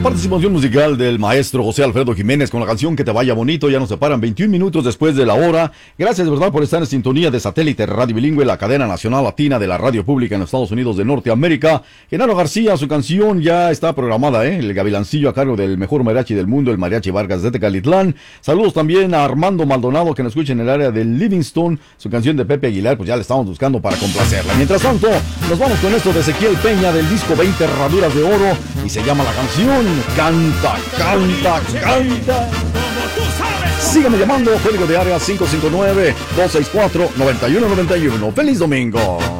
participación musical del maestro José Alfredo Jiménez con la canción Que te vaya bonito. Ya nos separan 21 minutos después de la hora. Gracias de verdad por estar en sintonía de Satélite Radio Bilingüe, la cadena nacional latina de la radio pública en los Estados Unidos de Norteamérica. Genaro García, su canción ya está programada, el Gavilancillo a cargo del mejor mariachi del mundo, el Mariachi Vargas de Tecalitlán. Saludos también a Armando Maldonado, que nos escucha en el área de Livingston. Su canción de Pepe Aguilar, pues ya la estamos buscando para complacerla. Mientras tanto, nos vamos con esto de Ezequiel Peña del disco 20 Herraduras de Oro, y se llama la canción Canta, Canta, Canta. Sígueme llamando, código de área 559-264-9191. ¡Feliz domingo!